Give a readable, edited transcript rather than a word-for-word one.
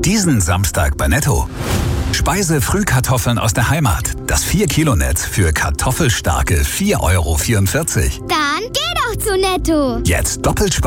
Diesen Samstag bei Netto. Speise-Frühkartoffeln aus der Heimat. Das 4-Kilo-Netz für kartoffelstarke 4,44 €. Dann geh doch zu Netto. Jetzt doppelt